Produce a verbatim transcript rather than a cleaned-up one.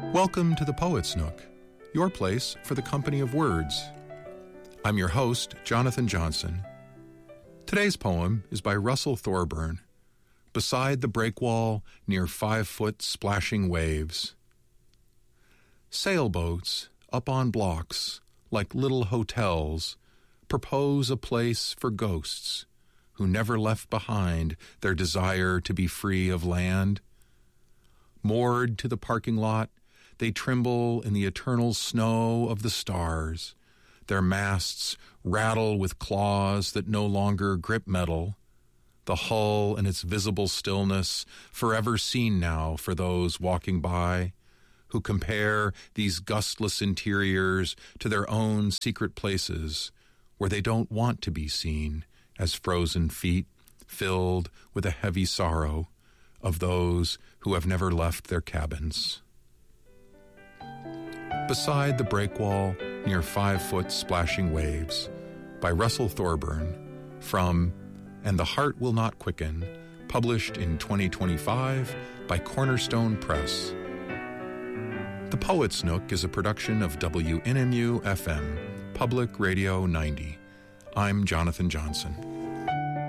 Welcome to the Poet's Nook, your place for the company of words. I'm your host, Jonathan Johnson. Today's poem is by Russell Thorburn, Beside the Breakwall Near Five-Foot Splashing Waves. Sailboats up on blocks, like little hotels, propose a place for ghosts who never left behind their desire to be free of land. Moored to the parking lot, they tremble in the eternal snow of the stars. Their masts rattle with claws that no longer grip metal. The hull and its visible stillness, forever seen now for those walking by, who compare these gustless interiors to their own secret places, where they don't want to be seen as frozen feet filled with a heavy sorrow of those who have never left their cabins. Beside the Breakwall Near Five-Foot Splashing Waves by Russell Thorburn from And the Heart Will Not Quicken, published in twenty twenty-five by Cornerstone Press. The Poet's Nook is a production of W N M U F M, Public Radio ninety. I'm Jonathan Johnson.